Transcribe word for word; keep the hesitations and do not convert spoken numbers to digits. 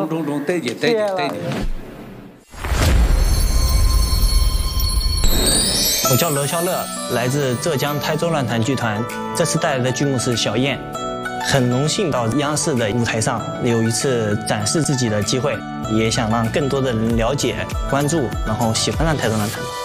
中中中，对的对的对的。 我叫罗肖乐，来自浙江台州乱弹剧团，这次带来的剧目是《小燕》。很荣幸到央视的舞台上有一次展示自己的机会，也想让更多的人了解、关注，然后喜欢上台州乱弹。